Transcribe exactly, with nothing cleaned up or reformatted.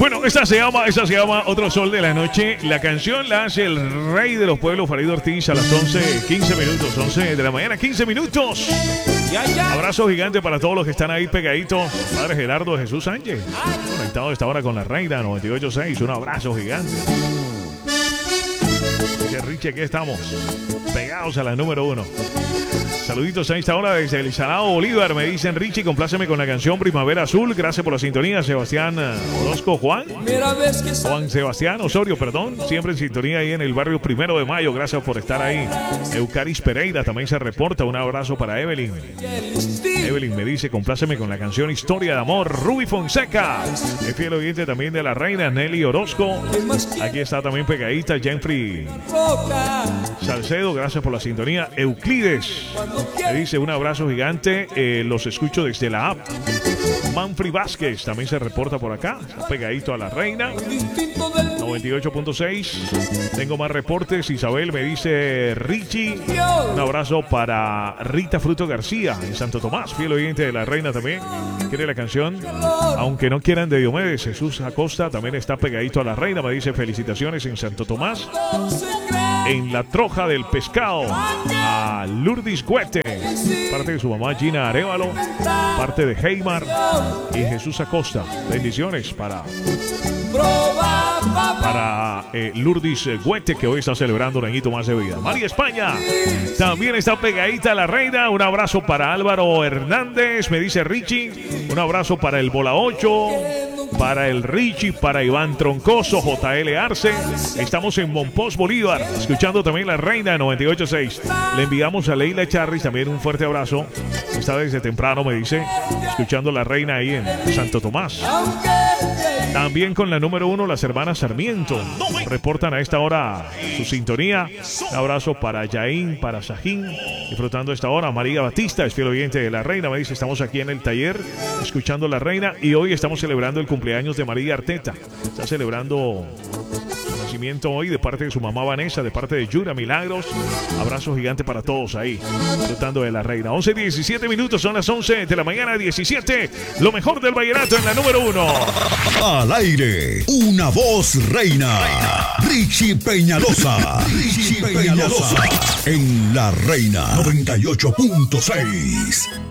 Bueno, esta se llama, esta se llama Otro Sol de la Noche. La canción la hace el rey de los pueblos, Farid Ortiz, a las once, quince minutos. once de la mañana, quince minutos. Abrazo gigante para todos los que están ahí pegaditos. Padre Gerardo Jesús Sánchez, conectado a esta hora con la Reina noventa y ocho punto seis. Un abrazo gigante. Qué Richie, aquí estamos, pegados a la número uno. Saluditos a esta hora desde el Salado Bolívar. Me dicen, Richie, compláceme con la canción Primavera Azul. Gracias por la sintonía, Sebastián Orozco Juan. Juan Sebastián Osorio, perdón. Siempre en sintonía ahí en el barrio Primero de Mayo. Gracias por estar ahí. Eucaris Pereira también se reporta. Un abrazo para Evelyn. Evelyn me dice, compláceme con la canción Historia de Amor. Ruby Fonseca, es fiel oyente también de la Reina. Nelly Orozco. Aquí está también pegadita Jeffrey Salcedo. Gracias por la sintonía. Euclides me dice, un abrazo gigante, eh, los escucho desde la app. Manfred Vázquez también se reporta por acá, está pegadito a la Reina noventa y ocho punto seis. Tengo más reportes. Isabel me dice, Richie, un abrazo para Rita Fruto García en Santo Tomás, fiel oyente de la Reina también. Quiere la canción Aunque no quieran de Diomedes. Jesús Acosta también está pegadito a la Reina, me dice, felicitaciones en Santo Tomás. En la Troja del Pescado a Lourdes Cuete, parte de su mamá Gina Arevalo, parte de Heymar y Jesús Acosta. Bendiciones para para eh, Lourdes Cuete, que hoy está celebrando un añito más de vida. María España también está pegadita a la Reina. Un abrazo para Álvaro Hernández, me dice Richie. Un abrazo para el Bola ocho, para el Richie, para Iván Troncoso, J L Arce. Estamos en Monpós, Bolívar, escuchando también la Reina noventa y ocho punto seis. Le enviamos a Leila Charris también un fuerte abrazo. Está desde temprano, me dice, escuchando la Reina ahí en Santo Tomás. También con la número uno, las hermanas Sarmiento reportan a esta hora su sintonía. Un abrazo para Yaín, para Sajín, disfrutando esta hora. María Batista es fiel oyente de la Reina, me dice, estamos aquí en el taller escuchando la Reina y hoy estamos celebrando el cumpleaños de María Arteta. Está celebrando su nacimiento hoy de parte de su mamá Vanessa, de parte de Yura Milagros. Abrazo gigante para todos ahí, disfrutando de la Reina. once diecisiete minutos, son las once de la mañana, diecisiete. Lo mejor del vallenato en la número uno. Al aire, una voz reina. Richie Peñalosa. Richie Peñalosa. En la Reina noventa y ocho punto seis.